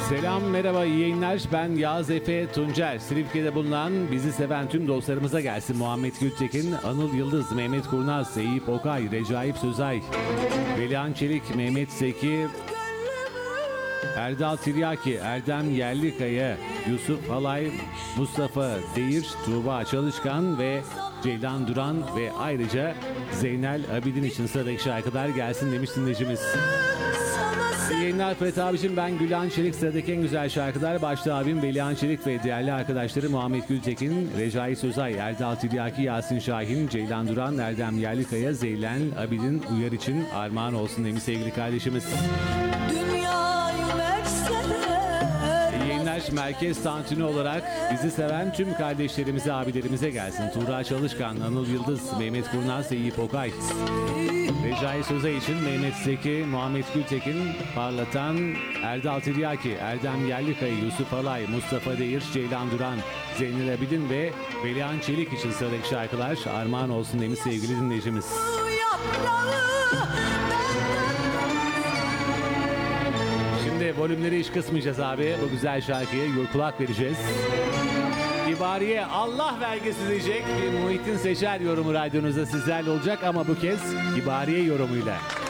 Selam, merhaba, iyi yayınlar. Ben Yağız Efe Tuncer. Silifke'de bulunan bizi seven tüm dostlarımıza gelsin. Muhammed Gültekin, Anıl Yıldız, Mehmet Kurnaz, Eyüp Okay, Recaip Sözay, Velihan Çelik, Mehmet Zeki, Erdal Tiryaki, Erdem Yerlikaya, Yusuf Halay, Mustafa Değir, Tuğba Çalışkan ve Ceylan Duran ve ayrıca Zeynel Abidin için sıradaki şarkılar gelsin demiş dinleyicimiz. İyi yayınlar Fırat abicim, ben Gülhan Çelik. Sıradaki en güzel şarkılar başta abim Velihan Çelik ve değerli arkadaşları Muhammed Gültekin, Recai Sözay, Erdal Tiryaki, Yasin Şahin, Ceylan Duran, Erdem Yerlikaya, Zeynel Abidin Uyar için armağan olsun demiş sevgili kardeşimiz. İyi yayınlar. Merkez tantuni olarak bizi seven tüm kardeşlerimize, abilerimize gelsin. Tuğra Çalışkan, Anıl Yıldız, Mehmet Kurnaz, Eyüp Okay. Recai Sözay için Mehmet Zeki, Muhammed Gültekin, Parlatan, Erdal Tiryaki, Erdem Yerlikaya, Yusuf Alay, Mustafa Değir, Ceylan Duran, Zeynel Abidin ve Velihan Çelik için sıradaki şarkılar armağan olsun demiş sevgili dinleyicimiz. Şimdi volümleri hiç kısmayacağız abi. Bu güzel şarkıya kulak vereceğiz. İbariye Allah vergisi diyecek bir Muhittin Seçer yorumu radyonuzda sizlerle olacak ama bu kez İbariye yorumuyla.